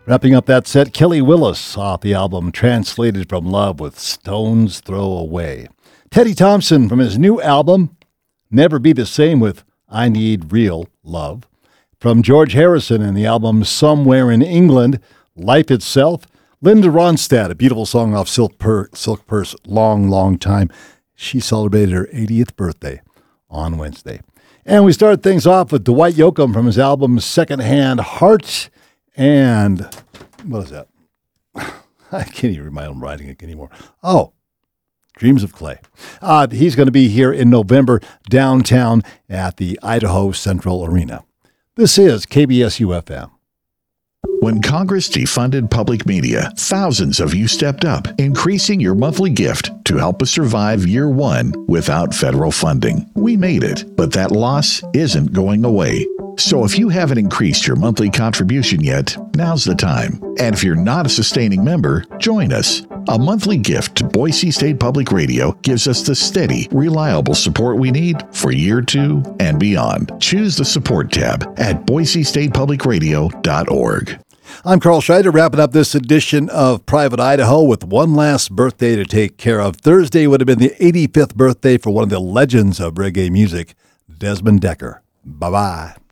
Wrapping up that set, Kelly Willis off the album Translated from Love with Stone's Throw Away. Teddy Thompson from his new album, Never Be the Same with I Need Real Love. From George Harrison in the album Somewhere in England, Life Itself. Linda Ronstadt, a beautiful song off Silk Purse, Long, Long Time. She celebrated her 80th birthday on Wednesday. And we start things off with Dwight Yoakam from his album Secondhand Heart. And what is that? I can't even remember I'm writing it anymore. Oh, Dreams of Clay. He's going to be here in November downtown at the Idaho Central Arena. This is KBSU-FM. When Congress defunded public media, thousands of you stepped up, increasing your monthly gift to help us survive year one without federal funding. We made it, but that loss isn't going away. So if you haven't increased your monthly contribution yet, now's the time. And if you're not a sustaining member, join us. A monthly gift to Boise State Public Radio gives us the steady, reliable support we need for year two and beyond. Choose the support tab at boisestatepublicradio.org. I'm Carl Schreider, wrapping up this edition of Private Idaho with one last birthday to take care of. Thursday would have been the 85th birthday for one of the legends of reggae music, Desmond Dekker. Bye-bye.